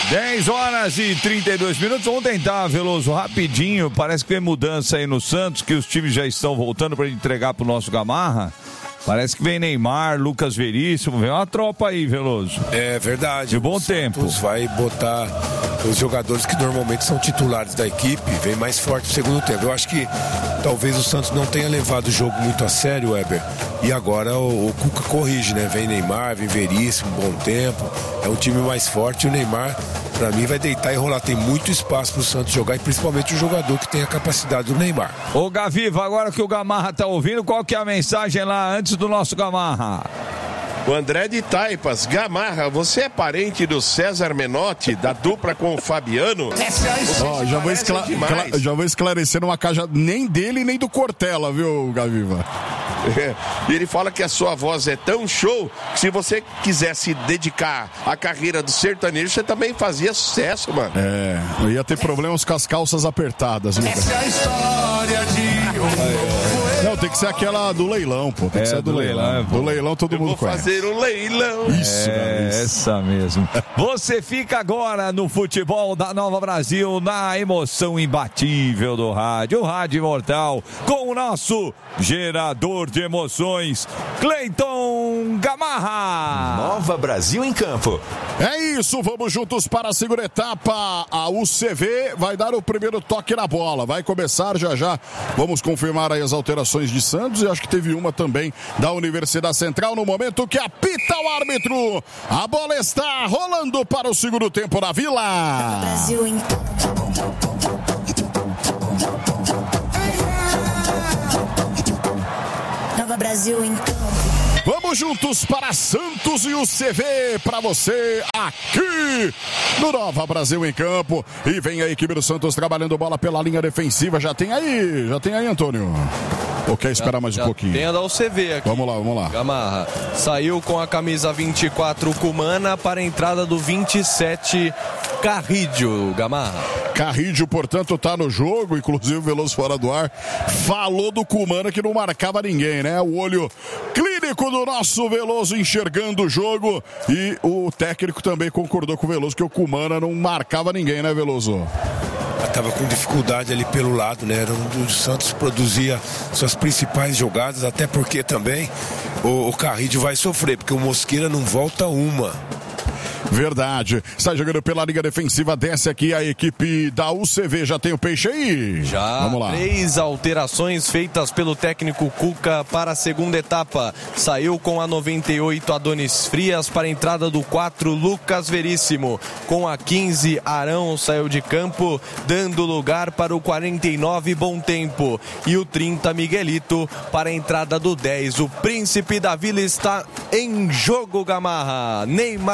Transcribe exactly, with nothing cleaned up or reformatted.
dez horas e trinta e dois minutos. Vamos tentar, Veloso, rapidinho. Parece que tem mudança aí no Santos, que os times já estão voltando para entregar pro nosso Gamarra. Parece que vem Neymar, Lucas Veríssimo, vem uma tropa aí, Veloso. É verdade. De bom o tempo. Santos vai botar os jogadores que normalmente são titulares da equipe, vem mais forte no segundo tempo. Eu acho que talvez o Santos não tenha levado o jogo muito a sério, Weber. E agora o, o Cuca corrige, né? Vem Neymar, vem Veríssimo, bom tempo. É um time mais forte e o Neymar, pra mim, vai deitar e rolar. Tem muito espaço pro Santos jogar e principalmente o jogador que tem a capacidade do Neymar. Ô Gaviva, agora que o Gamarra tá ouvindo, qual que é a mensagem lá antes do nosso Gamarra? O André de Taipas, Gamarra, você é parente do César Menotti, da dupla com o Fabiano? Ó, já, vou escla- cla- já vou esclarecer uma caixa nem dele nem do Cortella, viu, Gaviva? É, e ele fala que a sua voz é tão show que se você quisesse dedicar a carreira do sertanejo, você também fazia sucesso, mano. É, eu ia ter problemas com as calças apertadas, viu? Essa é a história de um... Não, tem que ser aquela do leilão, pô. Tem É, que ser a do, do leilão. leilão, Do leilão todo Eu mundo vou conhece. fazer um leilão. Isso, É, isso. essa mesmo. Você fica agora no futebol da Nova Brasil, na emoção imbatível do rádio, o Rádio Imortal, com o nosso gerador de emoções, Cleiton Gamarra. Nova Brasil em campo. É isso, vamos juntos para a segunda etapa. A U C V vai dar o primeiro toque na bola. Vai começar já já. Vamos confirmar aí as alterações de Santos e acho que teve uma também da Universidade Central no momento que apita o árbitro. A bola está rolando para o segundo tempo na Vila. Brasil em Nova Brasil em campo. Vamos juntos para Santos e o C V para você aqui no Nova Brasil em campo. E vem a equipe do Santos trabalhando bola pela linha defensiva. Já tem aí, já tem aí, Antônio. Ou quer esperar mais um pouquinho? Tem a da U C V aqui. Vamos lá, vamos lá. Gamarra saiu com a camisa vinte e quatro Cumana para a entrada do vinte e sete Carrídio, Gamarra. Carrídio, portanto, tá no jogo, inclusive o Veloso fora do ar falou do Cumana que não marcava ninguém, né? O olho clínico do nosso Veloso enxergando o jogo e o técnico também concordou com o Veloso que o Cumana não marcava ninguém, né, Veloso? Estava com dificuldade ali pelo lado, né? Era onde o Santos produzia suas principais jogadas, até porque também o, o Carrídio vai sofrer, porque o Mosqueira não volta uma. Verdade. Está jogando pela liga defensiva, desce aqui a equipe da U C V. Já tem o peixe aí? Já. Vamos lá. Três alterações feitas pelo técnico Cuca para a segunda etapa. Saiu com a noventa e oito Adonis Frias para a entrada do quatro Lucas Veríssimo. Com a quinze Arão saiu de campo, dando lugar para o quarenta e nove Bom Tempo. E o trinta Miguelito para a entrada do dez. O Príncipe da Vila está em jogo, Gamarra. Neymar